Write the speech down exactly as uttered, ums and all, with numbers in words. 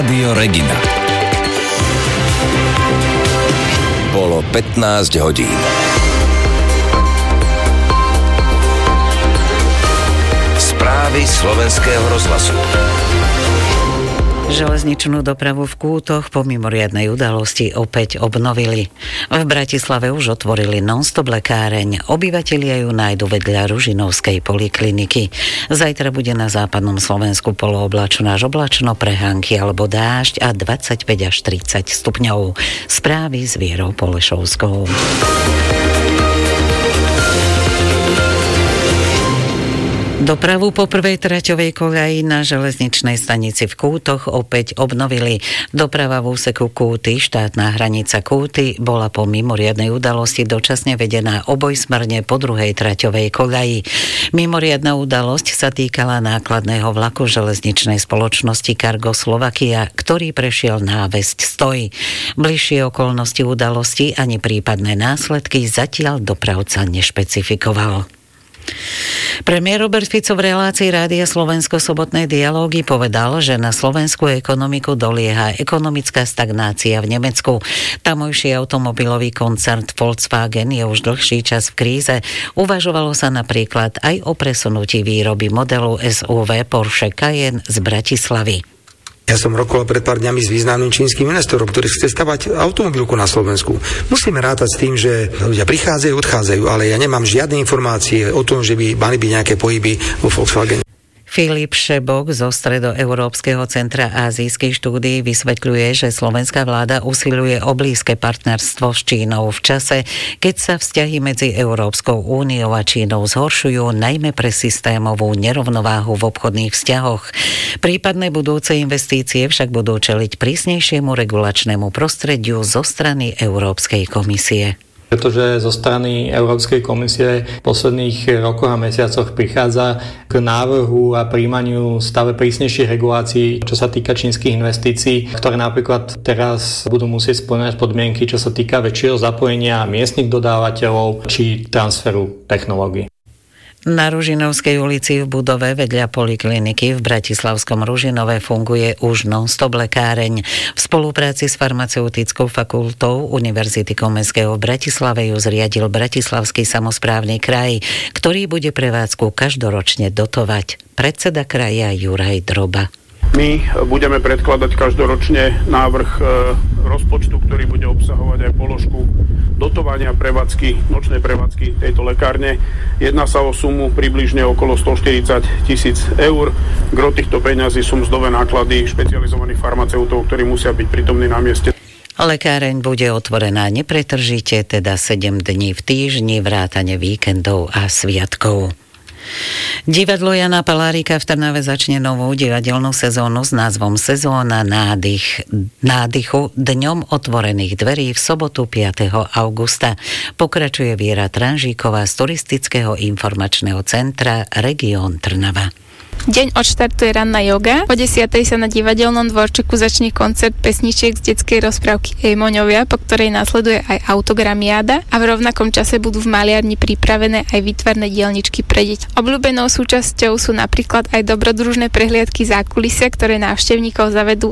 Rádio Regina. Bolo pätnásť hodín. Správy slovenského rozhlasu. Železničnú dopravu v Kútoch po mimoriadnej udalosti opäť obnovili. V Bratislave už otvorili non-stop lekáreň. Obyvatelia ju nájdu vedľa Ružinovskej polikliniky. Zajtra bude na západnom Slovensku polooblačno až oblačno, prehánky alebo dážď a dvadsaťpäť až tridsať stupňov. Správy s Vierou Polešovskou. Dopravu po prvej traťovej koľaji na železničnej stanici v Kútoch opäť obnovili. Doprava v úseku Kúty, štátna hranica Kúty, bola po mimoriadnej udalosti dočasne vedená obojsmerne po druhej traťovej koľaji. Mimoriadna udalosť sa týkala nákladného vlaku železničnej spoločnosti Cargo Slovakia, ktorý prešiel návesť Stoj. Bližšie okolnosti udalosti ani prípadné následky zatiaľ dopravca nešpecifikoval. Premiér Robert Fico v relácii Rádia Slovensko sobotné dialógy povedal, že na slovenskú ekonomiku dolieha ekonomická stagnácia v Nemecku. Tamojší automobilový koncern Volkswagen je už dlhší čas v kríze. Uvažovalo sa napríklad aj o presunutí výroby modelu es ú vé Porsche Cayenne z Bratislavy. Ja som rokoval pred pár dňami s významným čínskym investorom, ktorý chce stavať automobilku na Slovensku. Musíme rátať s tým, že ľudia prichádzajú, odchádzajú, ale ja nemám žiadne informácie o tom, že by mali byť nejaké pohyby vo Volkswagene. Filip Šebok zo Stredoeurópskeho centra ázijských štúdií vysvetľuje, že slovenská vláda usiluje o blízke partnerstvo s Čínou v čase, keď sa vzťahy medzi Európskou úniou a Čínou zhoršujú, najmä pre systémovú nerovnováhu v obchodných vzťahoch. Prípadné budúce investície však budú čeliť prísnejšiemu regulačnému prostrediu zo strany Európskej komisie. Pretože zo strany Európskej komisie v posledných rokoch a mesiacoch prichádza k návrhu a príjmaniu stále prísnejších regulácií, čo sa týka čínskych investícií, ktoré napríklad teraz budú musieť spĺňať podmienky, čo sa týka väčšieho zapojenia miestnych dodávateľov či transferu technológií. Na Ružinovskej ulici v budove vedľa polikliniky v bratislavskom Ružinove funguje už non-stop lekáreň. V spolupráci s farmaceutickou fakultou Univerzity Komenského v Bratislave ju zriadil Bratislavský samosprávny kraj, ktorý bude prevádzku každoročne dotovať. Predseda kraja Juraj Droba. My budeme predkladať každoročne návrh rozpočtu, ktorý bude obsahovať aj položku dotovania prevádzky, nočnej prevádzky tejto lekárne. Jedná sa o sumu približne okolo stoštyridsať tisíc eur. Gro týchto peňazí sú mzdové náklady špecializovaných farmaceutov, ktorí musia byť prítomní na mieste. Lekáreň bude otvorená nepretržite, teda sedem dní v týždni, vrátane víkendov a sviatkov. Divadlo Jana Palárika v Trnave začne novú divadelnú sezónu s názvom Sezóna nádych, nádychu dňom otvorených dverí v sobotu piateho augusta. Pokračuje Viera Tranžíková z Turistického informačného centra Región Trnava. Deň odštartuje ranná joga. O desiatej sa na divadelnom dvorčeku začne koncert pesničiek z detskej rozprávky Ej Moňovia, po ktorej následuje aj autogramiáda a v rovnakom čase budú v maliarni pripravené aj výtvarné dielničky pre deti. Obľúbenou súčasťou sú napríklad aj dobrodružné prehliadky zákulisia, ktoré návštevníkov zavedú